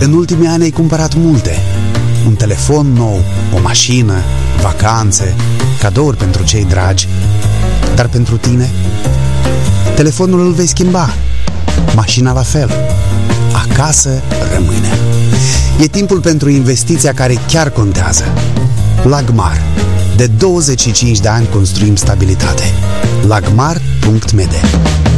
În ultimii ani ai cumpărat multe. Un telefon nou, o mașină, vacanțe, cadouri pentru cei dragi. Dar pentru tine? Telefonul îl vei schimba, mașina la fel. Acasă rămâne. E timpul pentru investiția care chiar contează. Lagmar. De 25 de ani construim stabilitate. Lagmar.md